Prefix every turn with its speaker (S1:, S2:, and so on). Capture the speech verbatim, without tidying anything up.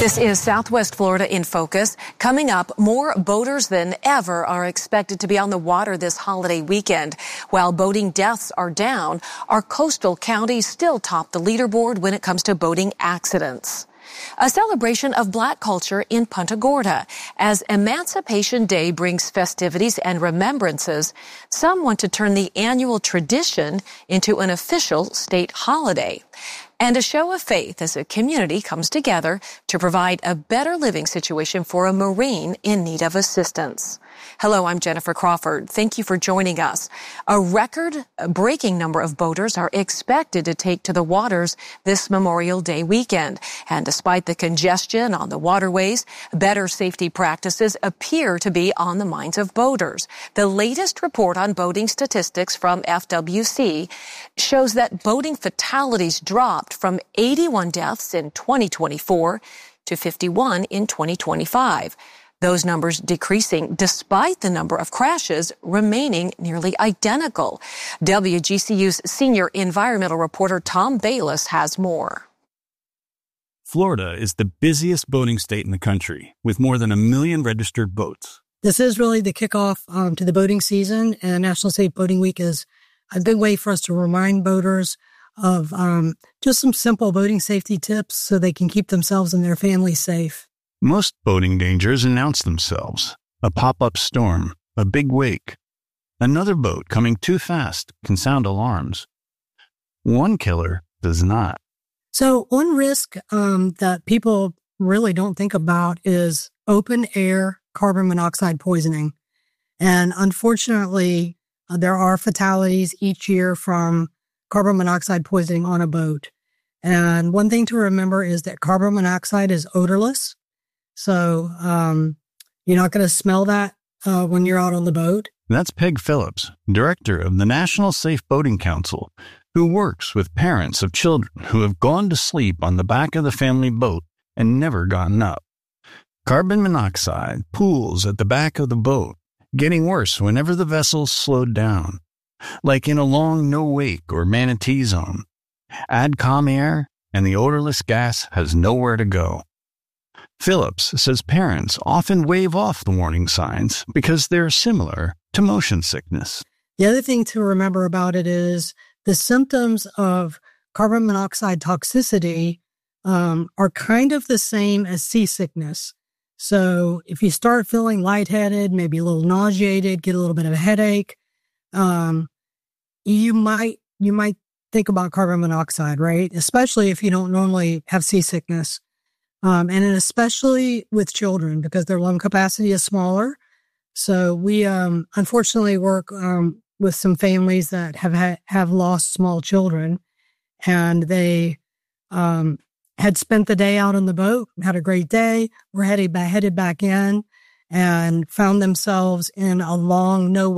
S1: This is Southwest Florida in focus. Coming up, more boaters than ever are expected to be on the water this holiday weekend. While boating deaths are down, our coastal counties still top the leaderboard when it comes to boating accidents. A celebration of Black culture in Punta Gorda. As Emancipation Day brings festivities and remembrances, some want to turn the annual tradition into an official state holiday. And a show of faith as a community comes together to provide a better living situation for a Marine in need of assistance. Hello, I'm Jennifer Crawford. Thank you for joining us. A record-breaking number of boaters are expected to take to the waters this Memorial Day weekend. And despite the congestion on the waterways, better safety practices appear to be on the minds of boaters. The latest report on boating statistics from F W C shows that boating fatalities dropped from eighty-one deaths in twenty twenty-four to fifty-one in twenty twenty-five. Those numbers decreasing despite the number of crashes remaining nearly identical. W G C U's senior environmental reporter Tom Bayless has more.
S2: Florida is the busiest boating state in the country, with more than a million registered boats.
S3: This is really the kickoff um, to the boating season, and National Safe Boating Week is a good way for us to remind boaters of um, just some simple boating safety tips so they can keep themselves and their families safe.
S2: Most boating dangers announce themselves. A pop-up storm, a big wake. Another boat coming too fast can sound alarms. One killer does not.
S3: So one risk um, that people really don't think about is open air carbon monoxide poisoning. And unfortunately, uh, there are fatalities each year from carbon monoxide poisoning on a boat. And one thing to remember is that carbon monoxide is odorless. So um, you're not going to smell that uh, when you're out on the boat.
S2: That's Peg Phillips, director of the National Safe Boating Council, who works with parents of children who have gone to sleep on the back of the family boat and never gotten up. Carbon monoxide pools at the back of the boat, getting worse whenever the vessel's slowed down, like in a long no-wake or manatee zone. Add calm air, and the odorless gas has nowhere to go. Phillips says parents often wave off the warning signs because they're similar to motion sickness.
S3: The other thing to remember about it is the symptoms of carbon monoxide toxicity um, are kind of the same as seasickness. So if you start feeling lightheaded, maybe a little nauseated, get a little bit of a headache, um, you might you might think about carbon monoxide, right? Especially if you don't normally have seasickness. Um, and especially with children because their lung capacity is smaller. So we, um, unfortunately work, um, with some families that have ha- have lost small children, and they, um, had spent the day out on the boat, had a great day, were headed back, headed back in and found themselves in a long no